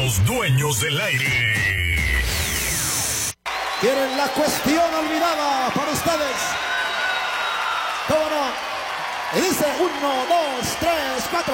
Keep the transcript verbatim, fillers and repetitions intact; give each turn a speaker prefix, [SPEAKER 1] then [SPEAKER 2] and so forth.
[SPEAKER 1] Los dueños del aire.
[SPEAKER 2] Quieren la cuestión olvidada por ustedes. ¿Cómo no? Y dice uno, dos, tres, cuatro.